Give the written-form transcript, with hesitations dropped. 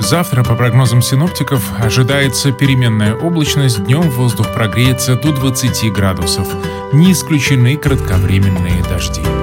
Завтра, по прогнозам синоптиков, ожидается переменная облачность, днем воздух прогреется до 20 градусов. Не исключены кратковременные дожди.